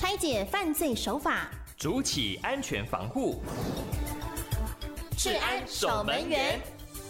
拆解犯罪手法， 筑起安全防护。 治安守门员。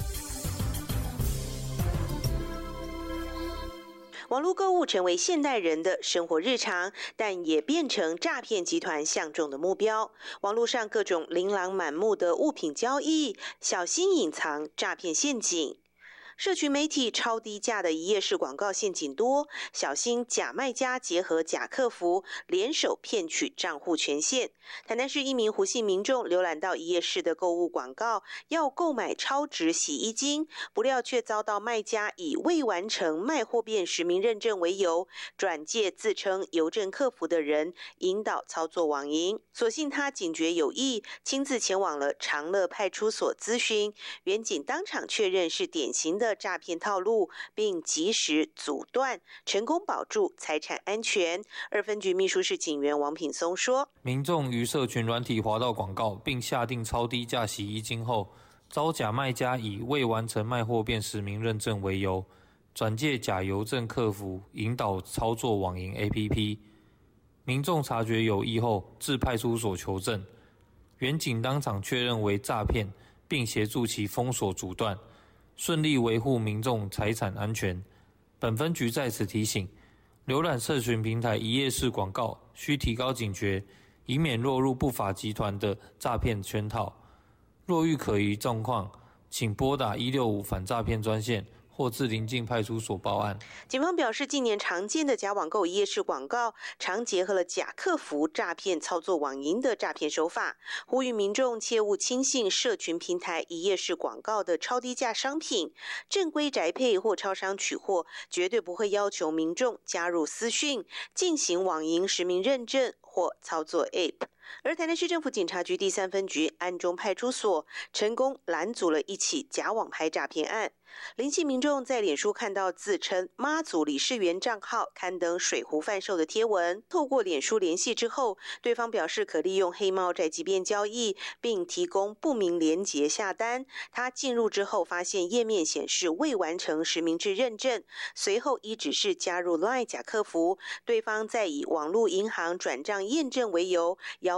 网络购物成为现代人的生活日常，但也变成诈骗集团相中的目标。网络上各种琳琅满目的物品交易，小心隐藏诈骗陷阱。社群媒体超低价的一页式广告陷阱多，小心假卖家结合假客服联手骗取账户权限。台南市一名胡姓民众浏览到一页式的购物广告，要购买超值洗衣精，不料却遭到卖家以未完成卖货变实名认证为由，转介自称邮政客服的人引导操作网银。所幸他警觉有异，亲自前往了长乐派出所咨询，员警当场确认是典型的诈骗套路，并及时阻断，成功保住财产安全。二分局秘书室警员王品松说， 民众于社群软体滑到广告，并下定超低价洗衣精后，遭假卖家以未完成卖货变实名认证为由，转介假邮政客服引导操作网银 APP。 民众察觉有异后，至派出所求证，员警当场确认为诈骗，并协助其封锁阻断，顺利维护民众财产安全。本分局在此提醒，浏览社群平台一页式广告需提高警觉，以免落入不法集团的诈骗圈套。若遇可疑状况，请拨打165反诈骗专线或至邻近派出所报案。 警方表示，近年常见的假网购一页式广告，常结合了假客服诈骗操作网银的诈骗手法，呼吁民众切勿轻信社群平台一页式广告的超低价商品。正规宅配或超商取货，绝对不会要求民众加入私讯，进行网银实名认证或操作 App。而台南市政府警察局第3分局安中派出所成功拦阻了一起假网拍诈骗案。林姓民众在脸书看到自称妈祖理事员账号刊登水壶贩售的贴文，透过脸书联系之后，对方表示可利用黑猫宅急便交易，并提供不明连结下单。他进入之后发现页面显示未完成实名制认证，随后依指示加入 LINE 假客服，对方再以网络银行转账验证为由，要